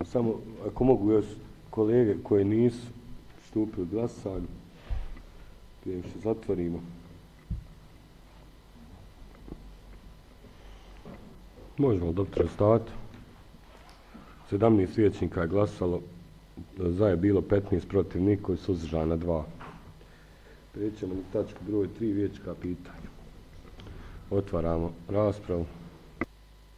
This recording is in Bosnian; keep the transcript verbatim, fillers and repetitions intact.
Samo, ako mogu još kolege koje nisu stupili u glasanju, prije što zatvorimo. Možemo doktor stavati. sedamnaest vijećnika je glasalo, za je bilo petnaest, protiv niko i suzdržana dva. Prijećemo na tačku broj tri, vijećka pitanja. Otvaramo raspravu.